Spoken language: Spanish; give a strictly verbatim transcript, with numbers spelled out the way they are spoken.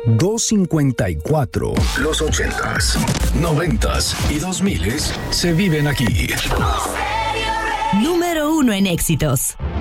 doscientos cincuenta y cuatro. Los ochentas, noventas y dos miles se viven aquí. Número uno en éxitos.